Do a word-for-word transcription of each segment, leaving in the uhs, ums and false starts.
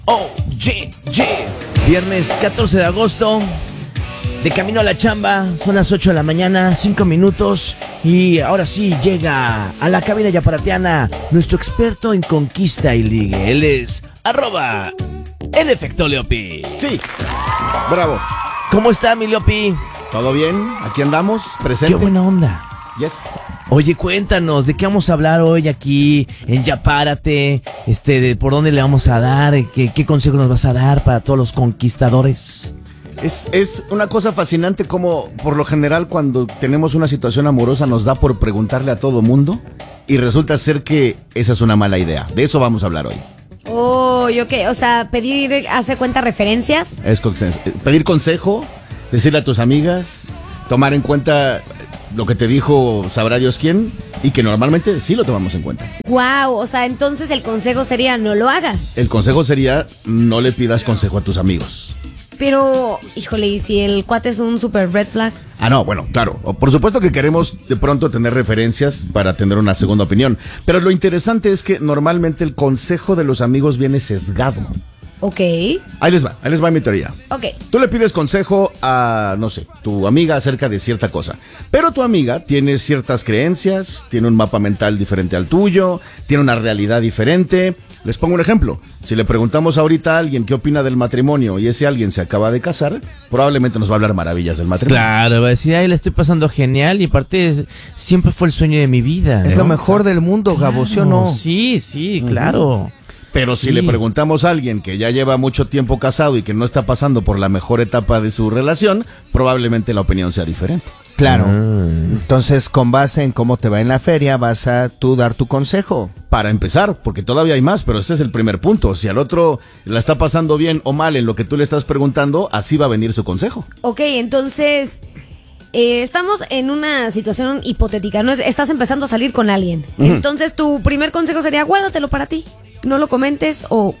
Oh, yeah, yeah. Viernes catorce de agosto, de camino a la chamba, son las ocho de la mañana, cinco minutos. Y ahora sí llega a la cabina yaparatiana nuestro experto en conquista y ligue. Él es arroba el efecto Leopi. Sí, bravo. ¿Cómo está mi Leopi? ¿Todo bien? Aquí andamos, presente. Qué buena onda. Yes. Oye, cuéntanos, ¿de qué vamos a hablar hoy aquí en Ya Párate? Este, de por dónde le vamos a dar, qué, qué consejo nos vas a dar para todos los conquistadores. Es, es una cosa fascinante como por lo general cuando tenemos una situación amorosa nos da por preguntarle a todo mundo y resulta ser que esa es una mala idea. De eso vamos a hablar hoy. Oh, ¿yo qué? O sea, pedir, hace cuenta referencias. Es con- pedir consejo, decirle a tus amigas, tomar en cuenta lo que te dijo sabrá Dios quién y que normalmente sí lo tomamos en cuenta. Wow, o sea, entonces el consejo sería no lo hagas. El consejo sería no le pidas consejo a tus amigos. Pero, híjole, ¿y si el cuate es un super red flag? Ah, no, bueno, claro. Por supuesto que queremos de pronto tener referencias para tener una segunda opinión. Pero lo interesante es que normalmente el consejo de los amigos viene sesgado. Ok, Ahí les va, ahí les va mi teoría. ok. Tú le pides consejo a, no sé, tu amiga acerca de cierta cosa. Pero tu amiga tiene ciertas creencias, tiene un mapa mental diferente al tuyo, tiene una realidad diferente. Les pongo un ejemplo. Si le preguntamos ahorita a alguien qué opina del matrimonio y ese alguien se acaba de casar, probablemente nos va a hablar maravillas del matrimonio. Claro, va a decir, ay, le estoy pasando genial y aparte siempre fue el sueño de mi vida. Es ¿no? lo mejor del mundo, Gabo, ¿sí o no? Sí, sí, claro. Pero Sí. si le preguntamos a alguien que ya lleva mucho tiempo casado y que no está pasando por la mejor etapa de su relación, probablemente la opinión sea diferente. Claro. Entonces, con base en cómo te va en la feria, vas a tú dar tu consejo. Para empezar, porque todavía hay más, pero este es el primer punto. Si al otro la está pasando bien o mal en lo que tú le estás preguntando, así va a venir su consejo. Ok, entonces, eh, estamos en una situación hipotética, ¿no? Estás empezando a salir con alguien. Entonces, tu primer consejo sería, guárdatelo para ti. No lo comentes o...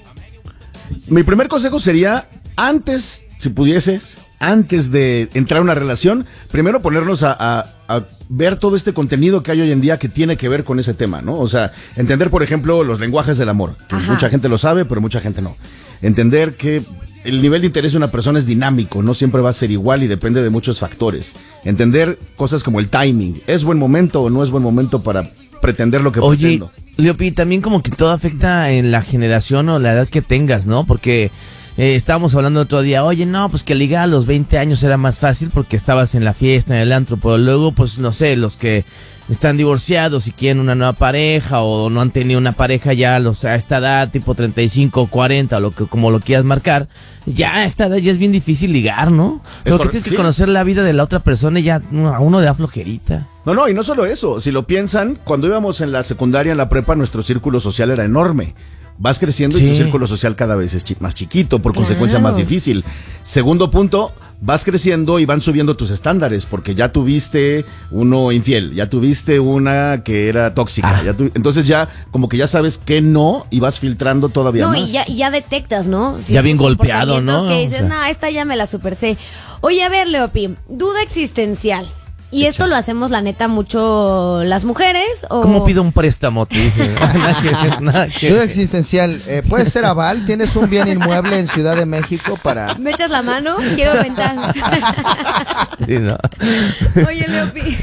Mi primer consejo sería, antes, si pudieses, antes de entrar a una relación, primero ponernos a, a- a ver todo este contenido que hay hoy en día que tiene que ver con ese tema, ¿no? O sea, entender, por ejemplo, los lenguajes del amor, que Ajá. mucha gente lo sabe, pero mucha gente no. Entender que el nivel de interés de una persona es dinámico, no siempre va a ser igual y depende de muchos factores. Entender cosas como el timing, ¿es buen momento o no es buen momento para pretender lo que Oye, pretendo? Leopi, también como que todo afecta en la generación o la edad que tengas, ¿no? Porque eh, estábamos hablando otro día, oye, no, pues que ligar a los veinte años era más fácil porque estabas en la fiesta, en el antro, pero luego, pues, no sé, los que están divorciados y quieren una nueva pareja o no han tenido una pareja ya a, los, a esta edad, tipo treinta y cinco, cuarenta, lo que, como lo quieras marcar, ya a esta edad ya es bien difícil ligar, ¿no? Porque correcto, tienes que sí. conocer la vida de la otra persona y ya a uno le da flojerita. No, no, y no solo eso, si lo piensan, cuando íbamos en la secundaria, en la prepa, nuestro círculo social era enorme. Vas creciendo y Sí. tu círculo social cada vez es chi- más chiquito, por Claro. consecuencia más difícil. Segundo punto, vas creciendo y van subiendo tus estándares, porque ya tuviste uno infiel, ya tuviste una que era tóxica, Ah. ya tu- entonces ya como que ya sabes que no y vas filtrando todavía No, más. y ya, y ya detectas, ¿no? Ya bien golpeado, comportamientos ¿no? Que O dices, sea. no, esta ya me la super sé. Oye, a ver, Leopi, duda existencial. ¿Y esto lo hacemos, la neta, mucho las mujeres? O... ¿Cómo pido un préstamo? Te dice. Nada que ver, nada que Duda ver. existencial, eh, ¿puede ser aval? ¿Tienes un bien inmueble en Ciudad de México para...? ¿Me echas la mano? Quiero rentar. Sí, ¿no? Oye, Leopi.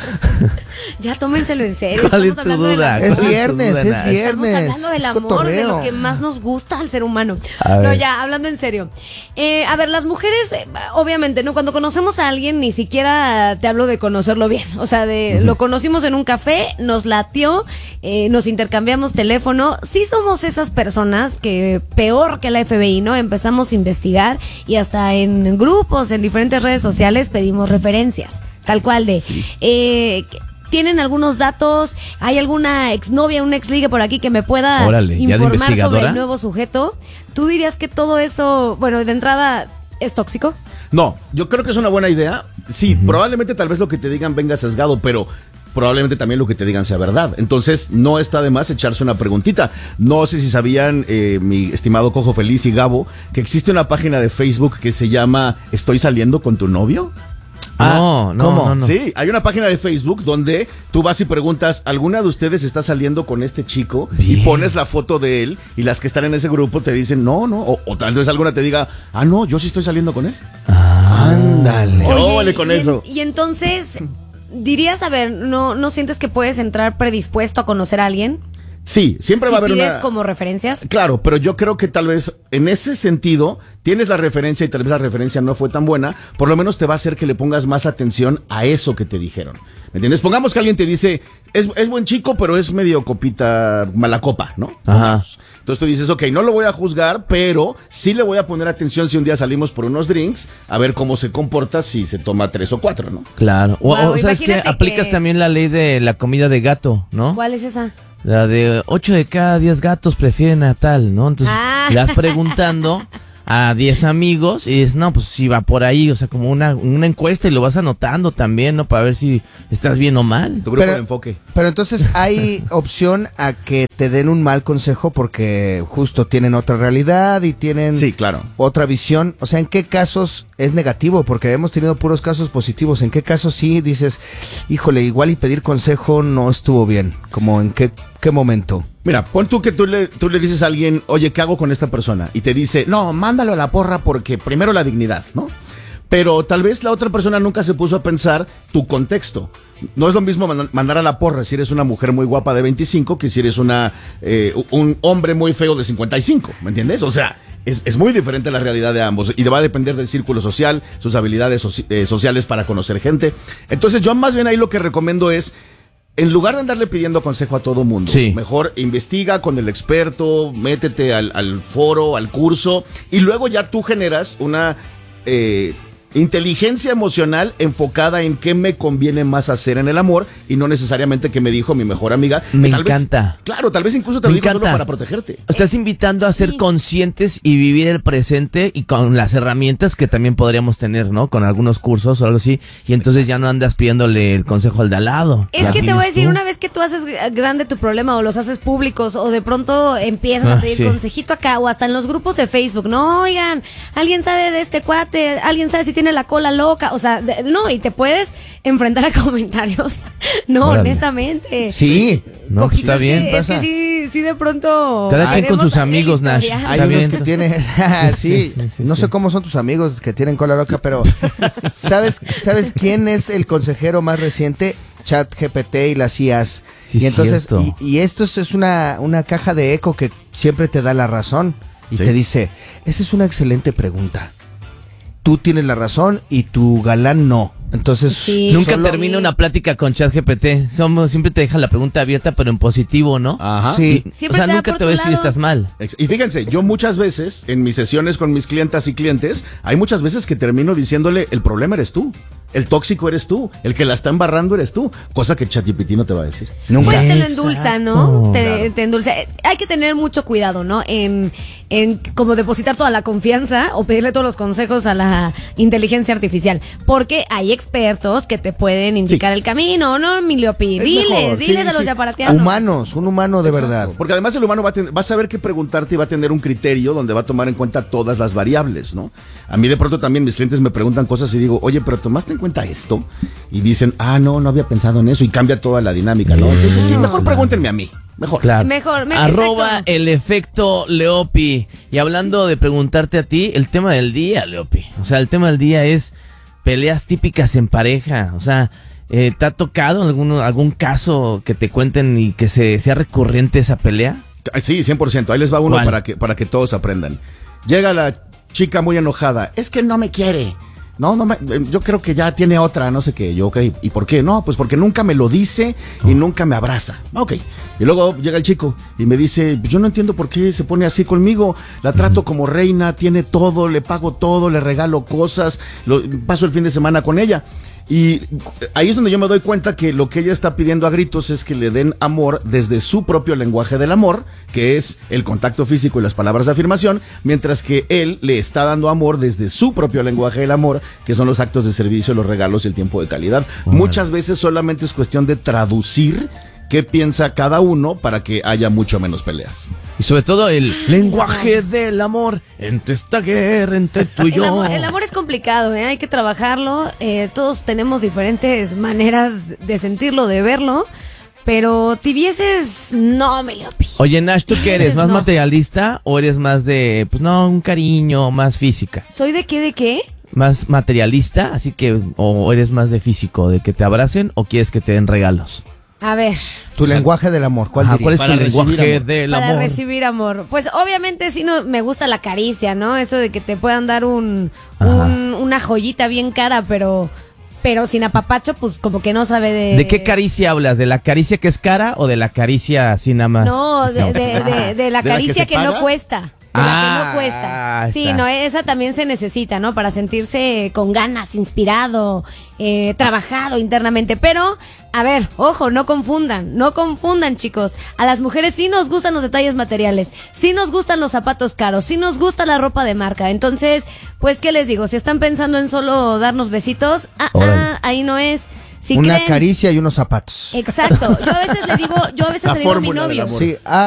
Ya tómenselo en serio. ¿Cuál es Estamos tu hablando del duda? amor. Es ¿Cuál es tu viernes, duda, es Nash? viernes. Estamos hablando del es amor, de cotorreo. lo que más nos gusta al ser humano. A No, ver. ya, hablando en serio. Eh, a ver, las mujeres, eh, obviamente, ¿no? Cuando conocemos a alguien, ni siquiera te hablo de conocerlo bien. O sea, de lo conocimos en un café, nos latió, eh, nos intercambiamos teléfono. Sí somos esas personas que, peor que la F B I, ¿no? Empezamos a investigar y hasta en grupos, en diferentes redes sociales, pedimos referencias. Tal cual de... Eh, ¿Tienen algunos datos? ¿Hay alguna exnovia, un exligue por aquí que me pueda Órale, ¿ya de informar sobre investigadora? el nuevo sujeto? ¿Tú dirías que todo eso, bueno, de entrada, es tóxico? No, yo creo que es una buena idea. Sí, probablemente tal vez lo que te digan venga sesgado, pero probablemente también lo que te digan sea verdad. Entonces, no está de más echarse una preguntita. No sé si sabían, eh, mi estimado Cojo Feliz y Gabo, que existe una página de Facebook que se llama ¿Estoy saliendo con tu novio? Ah, No, no, ¿cómo? no, no. Sí, hay una página de Facebook donde tú vas y preguntas, ¿alguna de ustedes está saliendo con este chico? Bien. Y pones la foto de él y las que están en ese grupo te dicen, no, no. O, o tal vez alguna te diga, ah, no, yo sí estoy saliendo con él. Ándale. Oye, Oye, vale con y en- eso. Y entonces, dirías, a ver, ¿no, ¿no sientes que puedes entrar predispuesto a conocer a alguien? Sí, siempre si va a haber pides una... como referencias. Claro, pero yo creo que tal vez en ese sentido tienes la referencia y tal vez la referencia no fue tan buena, por lo menos te va a hacer que le pongas más atención a eso que te dijeron. ¿Me entiendes? Pongamos que alguien te dice, es, es buen chico, pero es medio copita, mala copa, ¿no? Ajá. Entonces tú dices, ok, no lo voy a juzgar, pero sí le voy a poner atención si un día salimos por unos drinks, a ver cómo se comporta si se toma tres o cuatro, ¿no? Claro. O, Wow, o, ¿sabes qué? imagínate Aplicas que- también la ley de la comida de gato, ¿no? ¿Cuál es esa? La de ocho de cada diez gatos prefieren a tal, ¿no? Entonces, Ah. le vas preguntando a diez amigos y dices, no, pues si va por ahí, o sea, como una, una encuesta y lo vas anotando también, ¿no? Para ver si estás bien o mal. Tu grupo de enfoque. Pero entonces hay opción a que te den un mal consejo porque justo tienen otra realidad y tienen Sí, claro. otra visión. O sea, ¿en qué casos es negativo? Porque hemos tenido puros casos positivos. ¿En qué casos sí dices, híjole, igual y pedir consejo no estuvo bien? Como en qué, qué momento? Mira, pon tú que tú le, tú le dices a alguien, oye, ¿qué hago con esta persona? Y te dice, no, mándalo a la porra porque primero la dignidad, ¿no? Pero tal vez la otra persona nunca se puso a pensar tu contexto. No es lo mismo man- mandar a la porra si eres una mujer muy guapa de veinticinco que si eres una eh, un hombre muy feo de cincuenta y cinco, ¿me entiendes? O sea, es, es muy diferente la realidad de ambos y va a depender del círculo social, sus habilidades soci- eh, sociales para conocer gente. Entonces yo más bien ahí lo que recomiendo es, en lugar de andarle pidiendo consejo a todo mundo, Sí. mejor investiga con el experto, métete al, al foro, al curso, y luego ya tú generas una eh, inteligencia emocional enfocada en qué me conviene más hacer en el amor y no necesariamente que me dijo mi mejor amiga. que Me tal vez- encanta. claro, tal vez incluso te lo Me digo solo encanta. para protegerte. Estás invitando a ser Sí. conscientes y vivir el presente y con las herramientas que también podríamos tener, ¿no? Con algunos cursos o algo así. Y entonces ya no andas pidiéndole el consejo al de al lado. Es Ya que te tienes voy a decir, tú. una vez que tú haces g- grande tu problema o los haces públicos o de pronto empiezas a Ah, pedir sí. consejito acá o hasta en los grupos de Facebook, no, oigan, alguien sabe de este cuate, alguien sabe si tiene la cola loca, o sea, de- no, y te puedes enfrentar a comentarios, no, Órale. honestamente. Sí. No, pues Poquito, está bien, es que pasa. sí, sí de pronto. Cada quien con queremos sus saber el amigos, Nash. historial. Hay Está unos bien. que tienen, sí, Sí, sí, sí, no sí. sé cómo son tus amigos que tienen cola loca, pero ¿sabes, ¿sabes quién es el consejero más reciente? ChatGPT y las I As. Sí, y entonces, cierto. y, y esto es una, una caja de eco que siempre te da la razón y Sí. te dice, esa es una excelente pregunta. Tú tienes la razón y tu galán no. Entonces, Sí. Nunca solo- termina una plática con ChatGPT. Somos, siempre te deja la pregunta abierta, pero en positivo, ¿no? Ajá. Sí. Y- Siempre o sea, te da nunca por te tu voy a decir lado. estás mal. Ex- Y fíjense, yo muchas veces, en mis sesiones con mis clientas y clientes, hay muchas veces que termino diciéndole, el problema eres tú, el tóxico eres tú, el que la está embarrando eres tú, cosa que ChatGPT no te va a decir. Nunca. Pues te lo Exacto. endulza, ¿no? Te, Claro. te endulza. Eh, Hay que tener mucho cuidado, ¿no? En, en como depositar toda la confianza o pedirle todos los consejos a la inteligencia artificial. Porque hay expertos que te pueden indicar el camino, ¿no, Miliopi? Es Diles, mejor, diles sí, a los sí. yaparatianos. Humanos, un humano de verdad. Porque además el humano va a, ten- va a saber qué preguntarte y va a tener un criterio donde va a tomar en cuenta todas las variables, ¿no? A mí de pronto también mis clientes me preguntan cosas y digo, oye, pero ¿tomaste en cuenta esto? Y dicen, ah, no, no había pensado en eso y cambia toda la dinámica, ¿no? Entonces sí, mejor pregúntenme a mí, mejor. Claro. Mejor, me- Arroba exacto. el efecto Leopi. Y hablando de preguntarte a ti, el tema del día, Leopi. O sea, el tema del día es peleas típicas en pareja. O sea, eh, ¿te ha tocado algún, algún caso que te cuenten y que se, sea recurrente esa pelea? Sí, cien por ciento. Ahí les va uno ¿Cuál? para que, para que todos aprendan. Llega la chica muy enojada. Es que no me quiere. No, no me, eh, yo creo que ya tiene otra, no sé qué. Yo, ok, ¿y por qué? No, pues porque nunca me lo dice y nunca me abraza. Ok. Y luego llega el chico y me dice, yo no entiendo por qué se pone así conmigo. La trato como reina, tiene todo, le pago todo, le regalo cosas, lo, paso el fin de semana con ella. Y ahí es donde yo me doy cuenta que lo que ella está pidiendo a gritos es que le den amor desde su propio lenguaje del amor, que es el contacto físico y las palabras de afirmación, mientras que él le está dando amor desde su propio lenguaje del amor, que son los actos de servicio, los regalos y el tiempo de calidad. Muchas veces solamente es cuestión de traducir qué piensa cada uno para que haya mucho menos peleas. Y sobre todo el lenguaje del amor entre esta guerra, entre tú y El yo. amor, el amor es complicado, ¿eh? Hay que trabajarlo. Eh, todos tenemos diferentes maneras de sentirlo, de verlo. Pero tibieces, no, me lo pillo. Oye, Nash, ¿tú qué eres? ¿Más No. materialista o eres más de, pues no, un cariño, más física? ¿Soy de qué, de qué? ¿Más materialista? Así que, o eres más de físico, de que te abracen o quieres que te den regalos? A ver, Tu lenguaje del amor, ¿cuál Ajá, dirías? ¿cuál es Para el recibir lenguaje amor. del para amor? recibir amor. Pues obviamente sí no, me gusta la caricia, ¿no? Eso de que te puedan dar un, Ajá. un una joyita bien cara, pero pero sin apapacho, pues como que no sabe de... ¿De qué caricia hablas? ¿De la caricia que es cara o de la caricia así nada más? No, de, de, de, de la ¿De la que caricia se que, paga? no cuesta. De la Ah, que no cuesta. ahí Sí, está. no, esa también se necesita, ¿no? Para sentirse con ganas, inspirado, eh, trabajado internamente. Pero, a ver, ojo, no confundan, no confundan, chicos. A las mujeres sí nos gustan los detalles materiales, sí nos gustan los zapatos caros, sí nos gusta la ropa de marca. Entonces, pues, ¿qué les digo? Si están pensando en solo darnos besitos, ah, Órale. ah, ahí no es. Si Una creen- caricia y unos zapatos. Exacto. Yo a veces le digo, yo a veces La le digo a mi fórmula del novio. amor. Sí, ah,